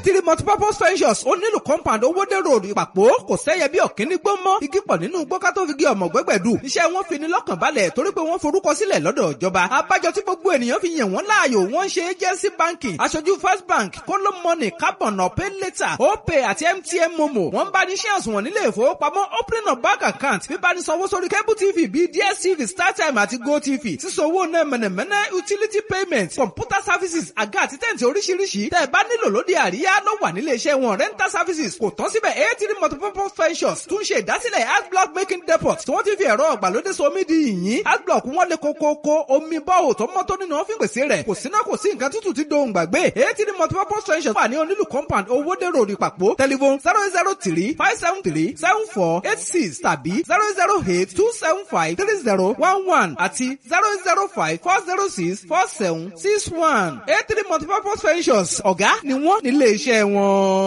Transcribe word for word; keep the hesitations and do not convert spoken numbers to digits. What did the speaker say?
eighty multipurpose ventures ó nílùú compound owódé road ìpàpọ̀ kò sẹ́yẹ bí ọ̀kíní gbó mọ́ igi pọ̀ nínú gbó ká tó fi gé ọmọ gbẹ́gbẹ̀dù iṣẹ́ wọn fi ni lọ́kàn balẹ̀ torí pé wọ́n forúkọ sílẹ̀ lọ́dọ̀ ìjọba abájọ tí gbogbo ènìyàn fi yàn wọ́n láàyò wọ́n ṣe agency banking aṣojú first bank kóló money carbon ọ̀pẹ́ later opay àti mtn momo wọ́n bá ní shares wọn nílé ìfowópamọ́ opening of bank account bíbá ní sanwó sórí cable tv bíi dstv startime àti gotv sísanwó náà mẹ̀nẹ̀mẹ̀nẹ̀ utility payment computer services àga àti tẹ̀ǹtì oríṣiríṣi tẹ́ ẹ bá nílò lóde àríyá ló wà nílé iṣẹ́ wọn rental services kò tán síbẹ̀ eighty multipurpose ventures tún ṣe ìdásílẹ̀ adblock making depot tí wọ́n ti fi ẹ̀rọ ọ̀gbàlódé so omi di yìnyín adblock wọn lè kókókó omi bọ́ọ̀ tó mọ́ tó nínú ọ́fíìn pèsè rẹ̀ kò síná kò sí nǹkan tútù ti dohùn gbàgbé eighty multipurpose ventures wà ní onílù compound owódé road ìpàpọ̀ telephone zero zero three five seven three seven four eight six tàbí zero zero eight two seven five three zero one one àti zero zero five four zero six four seven six one eighty multipurpose ventures ọ̀gá ni wọ́n nílé iṣẹ́ wọn.